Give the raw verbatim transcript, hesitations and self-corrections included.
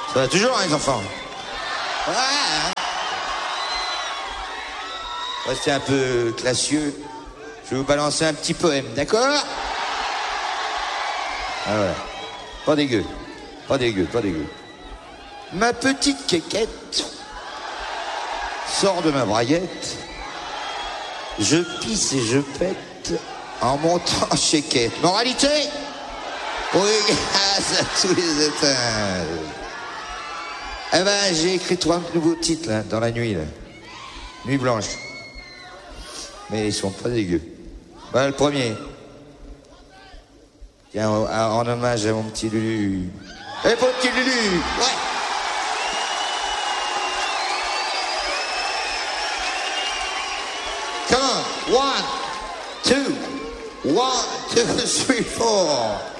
Ça va toujours, hein, les enfants? Ouais, hein. Restez un peu classieux. Je vais vous balancer un petit poème, d'accord? Ah voilà. Pas dégueu. Pas dégueu, pas dégueu. Ma petite quéquette sort de ma braguette. Je pisse et je pète en montant chez Quête. Moralité? Oui, grâce à tous les étages. Eh ben, j'ai écrit trois nouveaux titres, là, dans la nuit, là. Nuit blanche. Mais ils sont pas dégueux. Ben, le premier. Tiens, en, en hommage à mon petit Lulu. Eh, mon petit Lulu! Ouais! Come on! One, two, one, two, three, four.